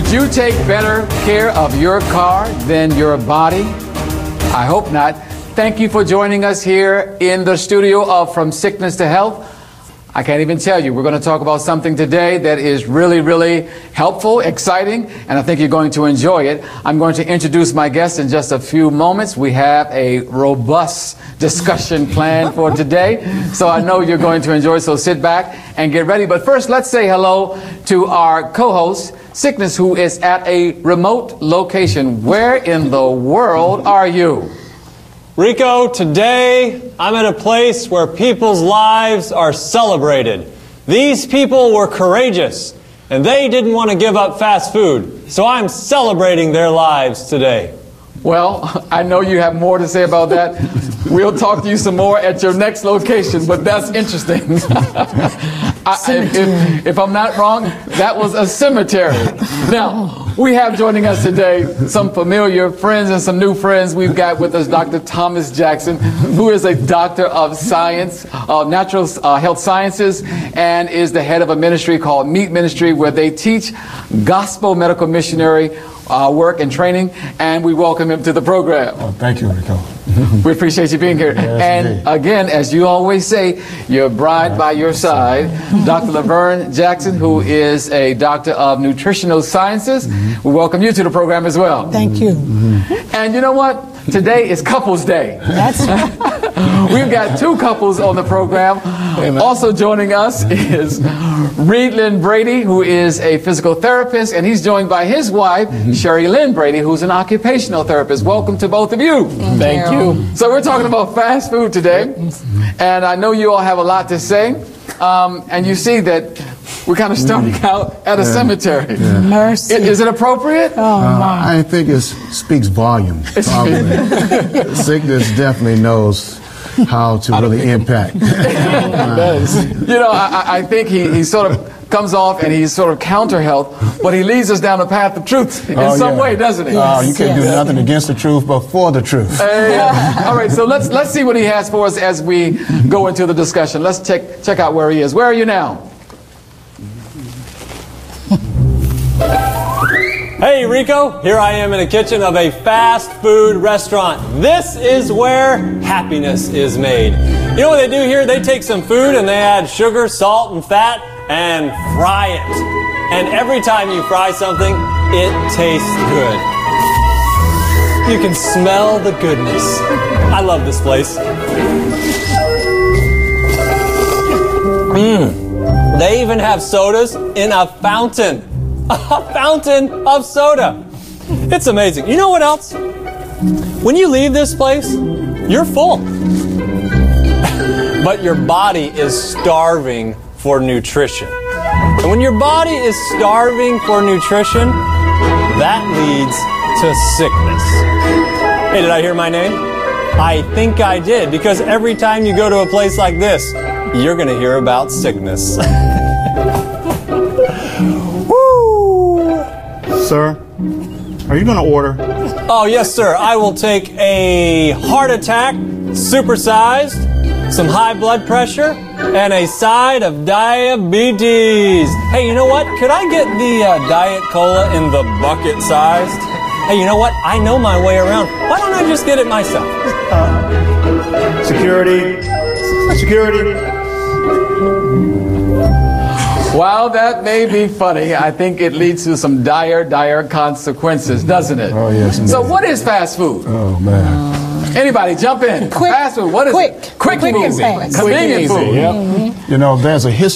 Would you take better care of your car than your body? I hope not. Thank you for joining us here in the studio of From Sickness to Health. I can't even tell you, we're going to talk about something today that is really, really helpful, exciting, and I think you're going to enjoy it. I'm going to introduce my guest in just a few moments. We have a robust discussion planned for today, so I know you're going to enjoy, so sit back and get ready. But first, let's say hello to our co-host, Sickness, who is at a remote location. Where in the world are you? Rico, today I'm at a place where people's lives are celebrated. These people were courageous, and they didn't want to give up fast food, so I'm celebrating their lives today. Well, I know you have more to say about that. We'll talk to you some more at your next location, but that's interesting. If I'm not wrong, that was a cemetery. Now, we have joining us today some familiar friends and some new friends. We've got with us Dr. Thomas Jackson, who is a doctor of science, natural health sciences, and is the head of a ministry called Meet Ministry, where they teach gospel medical missionary work and training, and we welcome him to the program. Oh, thank you, Rico. We appreciate you being here. Yes, and indeed. again, as you always say, your bride by your side, Dr. Laverne Jackson, who is a doctor of nutritional sciences. We welcome you to the program as well. Thank you. And you know what? Today is Couples Day. That's We've got two couples on the program. Also joining us is Reed Lynn Brady, who is a physical therapist, and he's joined by his wife, Sherry Lynn Brady, who's an occupational therapist. Welcome to both of you. Thank you. So we're talking about fast food today, and I know you all have a lot to say, and you see that we're kind of starting out at a cemetery. Mercy. Is it appropriate? Oh, my. I think it speaks volumes. Sickness definitely knows how to really impact. You know, I think he sort of comes off and he's sort of counter health, but he leads us down the path of truth in some way, doesn't he? Oh, you can't do nothing against the truth, but for the truth. All right, so let's see what he has for us as we go into the discussion. Let's check out where he is. Where are you now? Hey Rico, here I am in the kitchen of a fast food restaurant. This is where happiness is made. You know what they do here? They take some food and they add sugar, salt, and fat and fry it. And every time you fry something, it tastes good. You can smell the goodness. I love this place. They even have sodas in a fountain. A fountain of soda. It's amazing. You know what else? When you leave this place, you're full. But your body is starving for nutrition. And when your body is starving for nutrition, that leads to sickness. Hey, did I hear my name? I think I did, because every time you go to a place like this, you're going to hear about sickness. Sir, are you going to order? Oh, yes, sir. I will take a heart attack, supersized, some high blood pressure, and a side of diabetes. Hey, you know what? Could I get the Diet Cola in the bucket sized? Hey, you know what? I know my way around. Why don't I just get it myself? Security. Security. While that may be funny, I think it leads to some dire consequences, doesn't it? Oh, yes, indeed. So what is fast food? Oh, man. Anybody jump in. Quick, fast food. What is it? Quick and food. fast. Convenient food. You know, there's a history